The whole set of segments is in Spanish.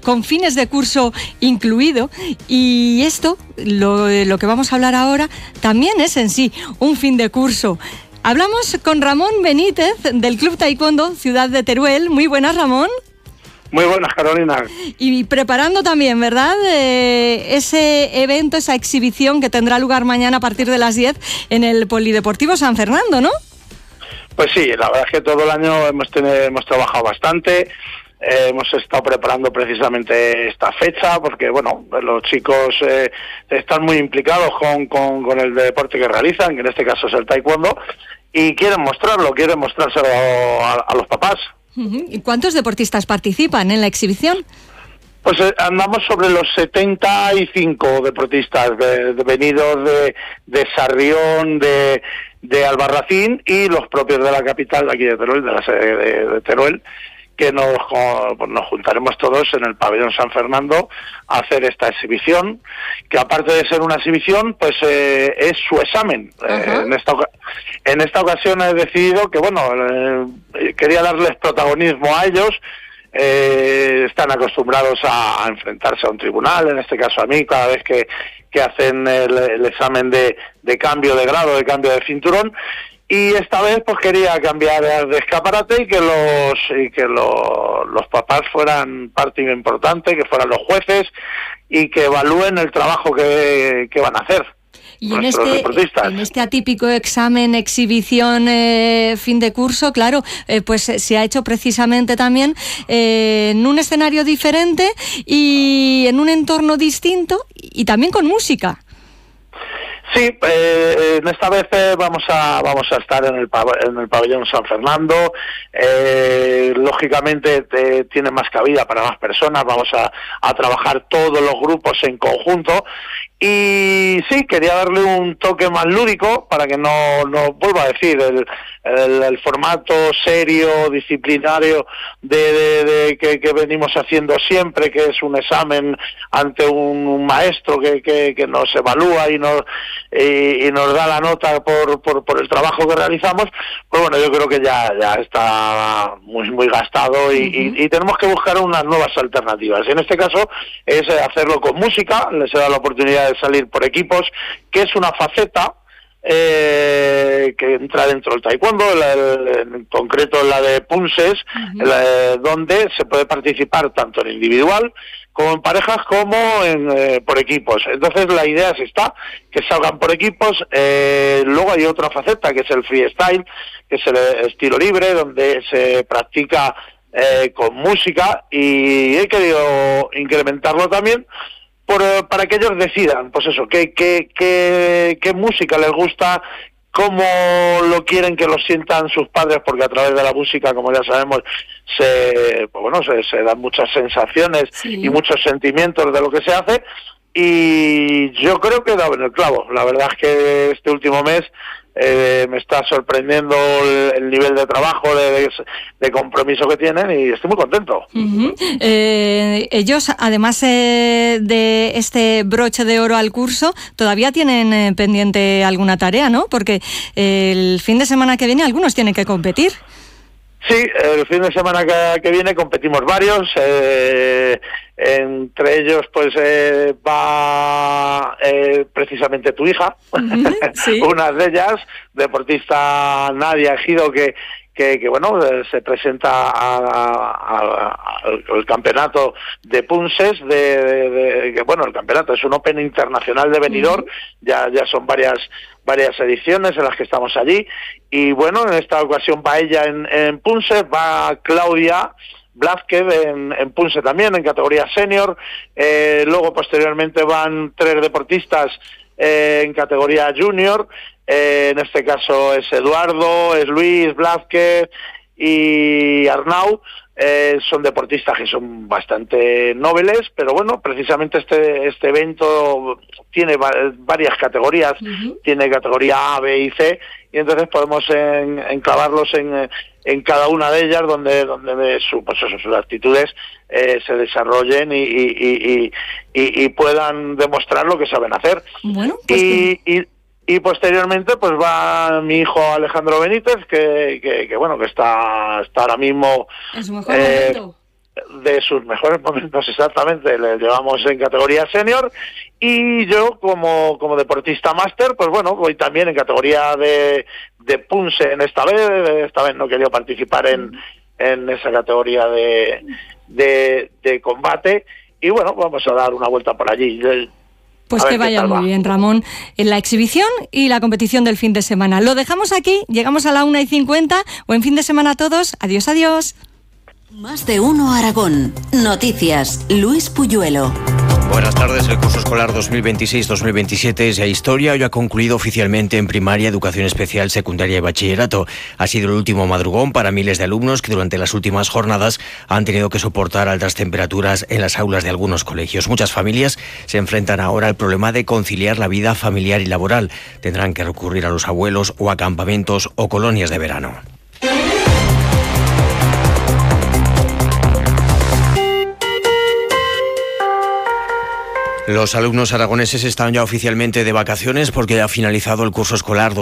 con fines de curso incluido. Y esto, lo que vamos a hablar ahora, también es en sí un fin de curso. Hablamos con Ramón Benítez del Club Taekwondo Ciudad de Teruel. Muy buenas, Ramón. Muy buenas, Carolina. Y preparando también, ¿verdad? Ese evento, esa exhibición que tendrá lugar mañana a partir de las 10 en el Polideportivo San Fernando, ¿no? Pues sí, la verdad es que todo el año hemos trabajado bastante. Hemos estado preparando precisamente esta fecha porque, bueno, los chicos están muy implicados con el deporte que realizan, que en este caso es el taekwondo, y quieren mostrárselo a los papás. ¿Y cuántos deportistas participan en la exhibición? Pues andamos sobre los 75 deportistas venidos de Sarrión, de Albarracín y los propios de la capital, aquí de Teruel, de la sede de Teruel, que nos juntaremos todos en el pabellón San Fernando a hacer esta exhibición, que aparte de ser una exhibición, pues es su examen. En esta ocasión he decidido que, quería darles protagonismo a ellos. Están acostumbrados a enfrentarse a un tribunal, en este caso a mí, cada vez que hacen el examen de cambio de grado, de cambio de cinturón. Y esta vez pues quería cambiar de escaparate y que los papás fueran parte importante, que fueran los jueces y que evalúen el trabajo que van a hacer. Y en este atípico examen, exhibición, fin de curso, claro, pues se ha hecho precisamente también en un escenario diferente y en un entorno distinto y también con música. Sí, en esta vez vamos a estar en el pabellón San Fernando. Lógicamente tiene más cabida para más personas. Vamos a trabajar todos los grupos en conjunto. Y sí, quería darle un toque más lúdico para que no vuelvo a decir el formato serio, disciplinario que venimos haciendo siempre, que es un examen ante un maestro que nos evalúa y nos da la nota por el trabajo que realizamos. Pues bueno, yo creo que ya está muy gastado y tenemos que buscar unas nuevas alternativas. Y en este caso es hacerlo con música. Les he dado la oportunidad de salir por equipos, que es una faceta que entra dentro del taekwondo, en concreto la de punses, donde se puede participar tanto en individual como en parejas como por equipos. Entonces la idea es que salgan por equipos. Luego hay otra faceta que es el freestyle, que es el estilo libre, donde se practica con música, y he querido incrementarlo también para que ellos decidan, pues eso, qué música les gusta, cómo lo quieren que lo sientan sus padres, porque a través de la música, como ya sabemos, se dan muchas sensaciones y muchos sentimientos de lo que se hace, y yo creo que he dado en el clavo. La verdad es que este último mes me está sorprendiendo el nivel de trabajo, de compromiso que tienen, y estoy muy contento. Ellos, además de este broche de oro al curso, todavía tienen pendiente alguna tarea, ¿no? Porque el fin de semana que viene algunos tienen que competir. Sí, el fin de semana que viene competimos varios, entre ellos pues va precisamente tu hija, ¿sí? Una de ellas, deportista Nadia Ejido, que se presenta al campeonato de punses, el campeonato es un Open internacional de Benidorm, ya son varias ediciones en las que estamos allí, y bueno, en esta ocasión va ella en punses, va Claudia Blázquez en punse también, en categoría senior, luego posteriormente van 3 deportistas en categoría junior. En este caso es Eduardo, es Luis Blázquez y Arnau. Son deportistas que son bastante nobles, pero bueno, precisamente este evento tiene varias categorías, tiene categoría A, B y C, y entonces podemos enclavarlos en cada una de ellas, donde sus actitudes se desarrollen y puedan demostrar lo que saben hacer. Bueno, pues y posteriormente pues va mi hijo Alejandro Benítez, que está ahora mismo en su mejor momento. de sus mejores momentos exactamente le llevamos en categoría senior, y yo como deportista máster, pues bueno, voy también en categoría de punse en esta vez no he querido participar en esa categoría de combate, y bueno, vamos a dar una vuelta por allí. Pues que vaya muy bien, Ramón, en la exhibición y la competición del fin de semana. Lo dejamos aquí, llegamos a la 1:50, buen fin de semana a todos, adiós, adiós. Más de uno Aragón. Noticias, Luis Puyuelo. Buenas tardes. El curso escolar 2026-2027 es ya historia. Hoy ha concluido oficialmente en primaria, educación especial, secundaria y bachillerato. Ha sido el último madrugón para miles de alumnos que durante las últimas jornadas han tenido que soportar altas temperaturas en las aulas de algunos colegios. Muchas familias se enfrentan ahora al problema de conciliar la vida familiar y laboral. Tendrán que recurrir a los abuelos o a campamentos o colonias de verano. Los alumnos aragoneses están ya oficialmente de vacaciones porque ha finalizado el curso escolar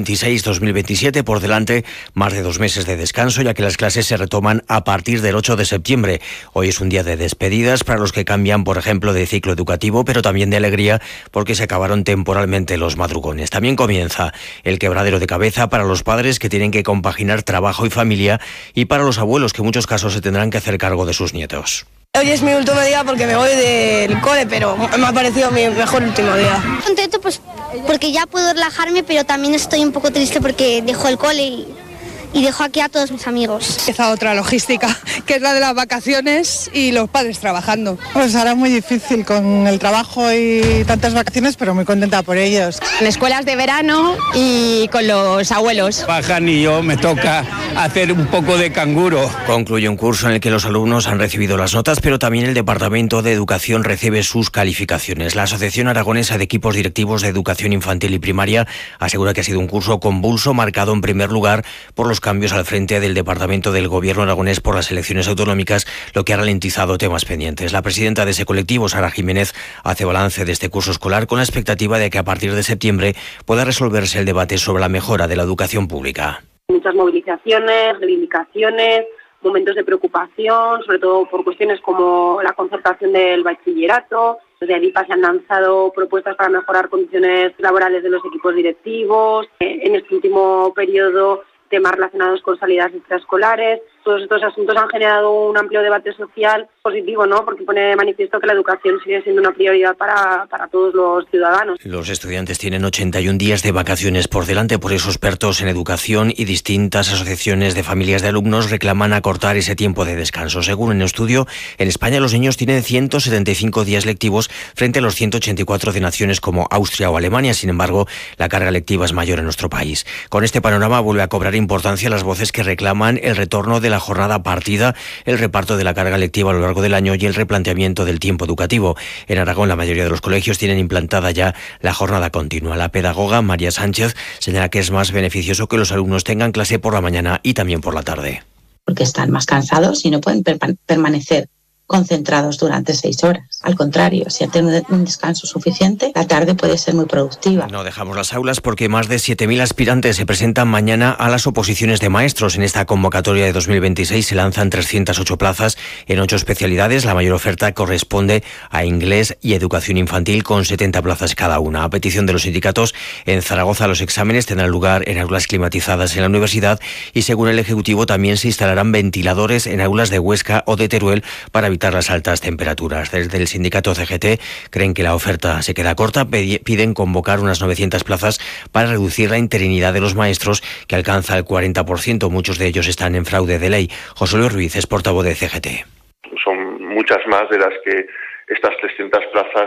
2026-2027. Por delante, más de 2 meses de descanso, ya que las clases se retoman a partir del 8 de septiembre. Hoy es un día de despedidas para los que cambian, por ejemplo, de ciclo educativo, pero también de alegría porque se acabaron temporalmente los madrugones. También comienza el quebradero de cabeza para los padres que tienen que compaginar trabajo y familia, y para los abuelos que en muchos casos se tendrán que hacer cargo de sus nietos. Hoy es mi último día porque me voy del cole, pero me ha parecido mi mejor último día. Contento pues porque ya puedo relajarme, pero también estoy un poco triste porque dejo el cole y dejo aquí a todos mis amigos. Empieza otra logística, que es la de las vacaciones y los padres trabajando. Pues ahora muy difícil con el trabajo y tantas vacaciones, pero muy contenta por ellos. En escuelas de verano y con los abuelos. Bajan y yo me toca hacer un poco de canguro. Concluye un curso en el que los alumnos han recibido las notas, pero también el Departamento de Educación recibe sus calificaciones. La Asociación Aragonesa de Equipos Directivos de Educación Infantil y Primaria asegura que ha sido un curso convulso, marcado en primer lugar por los cambios al frente del Departamento del Gobierno aragonés por las elecciones autonómicas, lo que ha ralentizado temas pendientes. La presidenta de ese colectivo, Sara Jiménez, hace balance de este curso escolar con la expectativa de que a partir de septiembre pueda resolverse el debate sobre la mejora de la educación pública. Muchas movilizaciones, reivindicaciones, momentos de preocupación, sobre todo por cuestiones como la concertación del bachillerato. Desde ADIPA se han lanzado propuestas para mejorar condiciones laborales de los equipos directivos. En este último periodo, temas relacionados con salidas extraescolares. Todos estos asuntos han generado un amplio debate social positivo, ¿no? Porque pone de manifiesto que la educación sigue siendo una prioridad para todos los ciudadanos. Los estudiantes tienen 81 días de vacaciones por delante, por eso expertos en educación y distintas asociaciones de familias de alumnos reclaman acortar ese tiempo de descanso. Según un estudio, en España los niños tienen 175 días lectivos frente a los 184 de naciones como Austria o Alemania. Sin embargo, la carga lectiva es mayor en nuestro país. Con este panorama vuelve a cobrar importancia las voces que reclaman el retorno de la jornada partida, el reparto de la carga lectiva a lo largo del año y el replanteamiento del tiempo educativo. En Aragón, la mayoría de los colegios tienen implantada ya la jornada continua. La pedagoga María Sánchez señala que es más beneficioso que los alumnos tengan clase por la mañana y también por la tarde. Porque están más cansados y no pueden permanecer concentrados durante 6 horas. Al contrario, si tienen un descanso suficiente, la tarde puede ser muy productiva. No dejamos las aulas porque más de 7.000 aspirantes se presentan mañana a las oposiciones de maestros. En esta convocatoria de 2026 se lanzan 308 plazas en 8 especialidades. La mayor oferta corresponde a inglés y educación infantil, con 70 plazas cada una. A petición de los sindicatos, en Zaragoza los exámenes tendrán lugar en aulas climatizadas en la universidad y, según el Ejecutivo, también se instalarán ventiladores en aulas de Huesca o de Teruel para evitar las altas temperaturas. Desde el sindicato CGT creen que la oferta se queda corta, piden convocar unas 900 plazas para reducir la interinidad de los maestros, que alcanza el 40%. Muchos de ellos están en fraude de ley. José Luis Ruiz es portavoz de CGT. Son muchas más de las que estas 300 plazas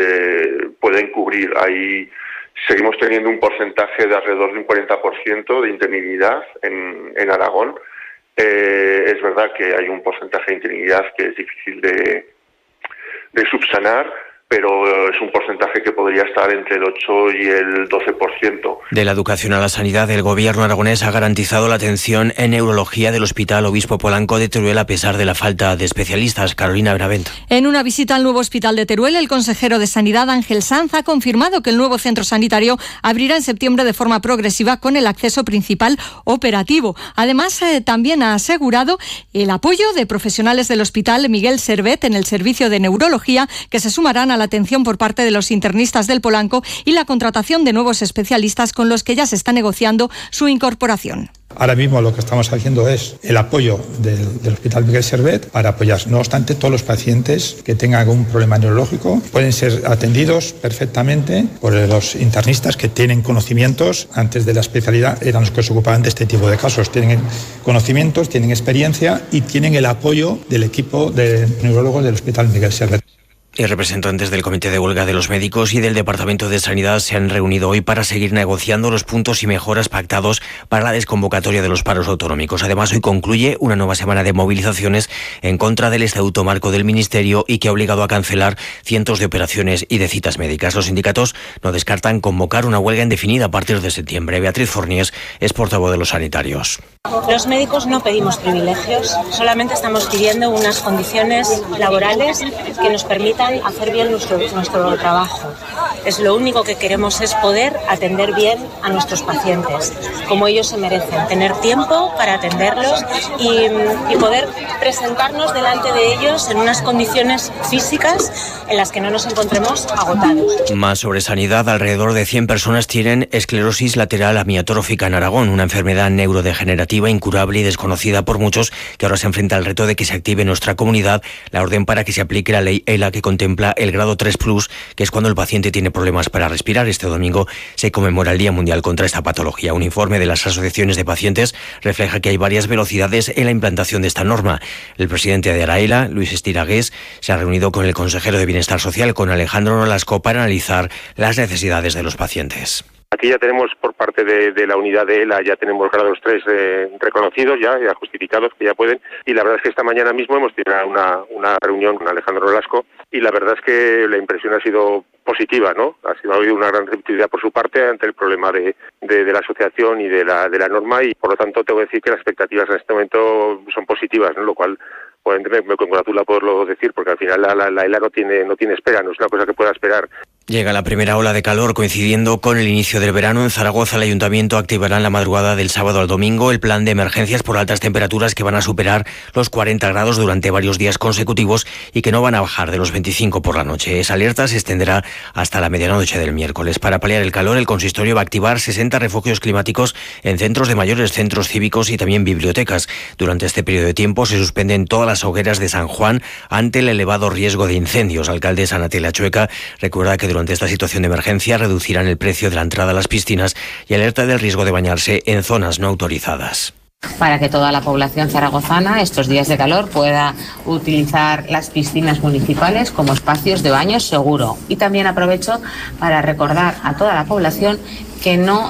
pueden cubrir. Ahí seguimos teniendo un porcentaje de alrededor de un 40% de interinidad en Aragón. Es verdad que hay un porcentaje de interinidad que es difícil de subsanar, pero es un porcentaje que podría estar entre el 8 y el 12%. De la educación a la sanidad, el gobierno aragonés ha garantizado la atención en neurología del Hospital Obispo Polanco de Teruel a pesar de la falta de especialistas. Carolina Benavent. En una visita al nuevo hospital de Teruel, el consejero de Sanidad, Ángel Sanz, ha confirmado que el nuevo centro sanitario abrirá en septiembre de forma progresiva con el acceso principal operativo. Además, también ha asegurado el apoyo de profesionales del Hospital Miguel Servet en el servicio de neurología, que se sumarán a la atención por parte de los internistas del Polanco y la contratación de nuevos especialistas con los que ya se está negociando su incorporación. Ahora mismo lo que estamos haciendo es el apoyo del Hospital Miguel Servet para apoyar. No obstante, todos los pacientes que tengan algún problema neurológico pueden ser atendidos perfectamente por los internistas que tienen conocimientos. Antes de la especialidad eran los que se ocupaban de este tipo de casos. Tienen conocimientos, tienen experiencia y tienen el apoyo del equipo de neurólogos del Hospital Miguel Servet. Y representantes del Comité de Huelga de los Médicos y del Departamento de Sanidad se han reunido hoy para seguir negociando los puntos y mejoras pactados para la desconvocatoria de los paros autonómicos. Además, hoy concluye una nueva semana de movilizaciones en contra del Estatuto Marco del Ministerio y que ha obligado a cancelar cientos de operaciones y de citas médicas. Los sindicatos no descartan convocar una huelga indefinida a partir de septiembre. Beatriz Forniés es portavoz de los sanitarios. Los médicos no pedimos privilegios, solamente estamos pidiendo unas condiciones laborales que nos permitan hacer bien nuestro trabajo. Es lo único que queremos, es poder atender bien a nuestros pacientes, como ellos se merecen, tener tiempo para atenderlos y poder presentarnos delante de ellos en unas condiciones físicas en las que no nos encontremos agotados. Más sobre sanidad, alrededor de 100 personas tienen esclerosis lateral amiotrófica en Aragón, una enfermedad neurodegenerativa incurable y desconocida por muchos, que ahora se enfrenta al reto de que se active en nuestra comunidad la orden para que se aplique la ley ELA que contempla el grado 3+, que es cuando el paciente tiene problemas para respirar. Este domingo se conmemora el Día Mundial contra esta patología. Un informe de las asociaciones de pacientes refleja que hay varias velocidades en la implantación de esta norma. El presidente de ARAELA, Luis Estiragués, se ha reunido con el consejero de Bienestar Social, con Alejandro Nolasco, para analizar las necesidades de los pacientes. Aquí ya tenemos por parte de la unidad de ELA, ya tenemos grados 3 reconocidos, ya justificados, que ya pueden, y la verdad es que esta mañana mismo hemos tenido una reunión con Alejandro Nolasco y la verdad es que la impresión ha sido positiva, ¿no? Ha habido una gran receptividad por su parte ante el problema de la asociación y de la norma, y por lo tanto tengo que decir que las expectativas en este momento son positivas, ¿no? Lo cual me congratula poderlo decir, porque al final la ELA no tiene espera, no es una cosa que pueda esperar. Llega la primera ola de calor coincidiendo con el inicio del verano. En Zaragoza el Ayuntamiento activará en la madrugada del sábado al domingo el plan de emergencias por altas temperaturas que van a superar los 40 grados durante varios días consecutivos y que no van a bajar de los 25 por la noche. Esa alerta se extenderá hasta la medianoche del miércoles. Para paliar el calor, el consistorio va a activar 60 refugios climáticos en centros de mayores, centros cívicos y también bibliotecas. Durante este periodo de tiempo se suspenden todas las hogueras de San Juan ante el elevado riesgo de incendios. Alcaldesa Natalia Chueca recuerda que durante esta situación de emergencia reducirán el precio de la entrada a las piscinas y alerta del riesgo de bañarse en zonas no autorizadas. Para que toda la población zaragozana estos días de calor pueda utilizar las piscinas municipales como espacios de baño seguro. Y también aprovecho para recordar a toda la población que no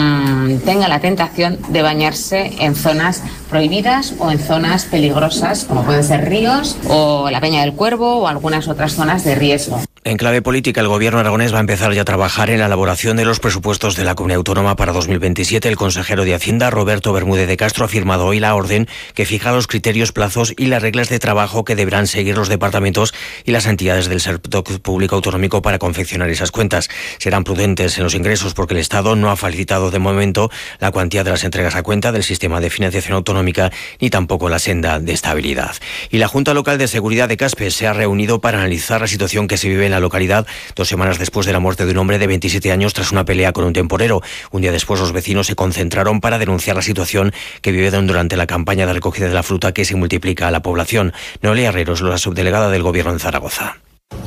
tenga la tentación de bañarse en zonas prohibidas o en zonas peligrosas, como pueden ser ríos o la Peña del Cuervo o algunas otras zonas de riesgo. En clave política, el gobierno aragonés va a empezar ya a trabajar en la elaboración de los presupuestos de la Comunidad Autónoma para 2027. El consejero de Hacienda, Roberto Bermúdez de Castro, ha firmado hoy la orden que fija los criterios, plazos y las reglas de trabajo que deberán seguir los departamentos y las entidades del sector público autonómico para confeccionar esas cuentas. Serán prudentes en los ingresos porque el Estado no ha facilitado de momento la cuantía de las entregas a cuenta del sistema de financiación autonómica ni tampoco la senda de estabilidad. Y la Junta Local de Seguridad de Caspe se ha reunido para analizar la situación que se vive en la localidad 2 semanas después de la muerte de un hombre de 27 años tras una pelea con un temporero. Un día después los vecinos se concentraron para denunciar la situación que vive durante la campaña de recogida de la fruta que se multiplica a la población. Noelia Herreros, la subdelegada del Gobierno en Zaragoza.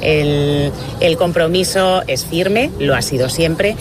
El compromiso es firme, lo ha sido siempre,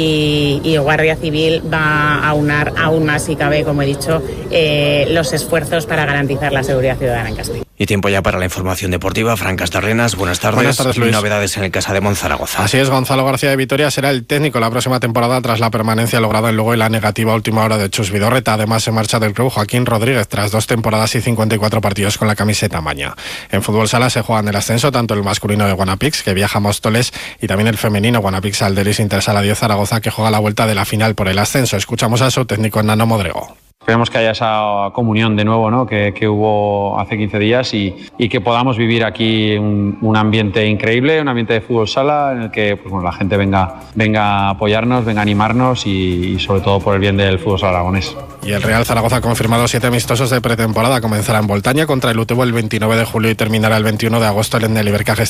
y Guardia Civil va a aunar aún más, si cabe, como he dicho, los esfuerzos para garantizar la seguridad ciudadana en Caspe. Y tiempo ya para la información deportiva. Fran Castarrenas, buenas tardes. Buenas tardes, Luis. Novedades en el Casa de Monzaragoza. Así es, Gonzalo García de Vitoria será el técnico la próxima temporada tras la permanencia lograda en Lugo y la negativa última hora de Chus Vidorreta. Además, se marcha del club Joaquín Rodríguez tras 2 temporadas y 54 partidos con la camiseta maña. En fútbol sala se juegan el ascenso tanto el masculino de Guanapix, que viaja a Móstoles, y también el femenino Guanapix Alderis Intersala 10 Zaragoza, que juega la vuelta de la final por el ascenso. Escuchamos a su técnico Nano Modrego. Esperemos que haya esa comunión de nuevo, ¿no?, que hubo hace 15 días y que podamos vivir aquí un ambiente increíble, un ambiente de fútbol sala en el que pues, bueno, la gente venga a apoyarnos, venga a animarnos y sobre todo por el bien del fútbol sala aragonés. Y el Real Zaragoza ha confirmado 7 amistosos de pretemporada. Comenzará en Boltaña contra el UTV el 29 de julio y terminará el 21 de agosto en el Ibercaja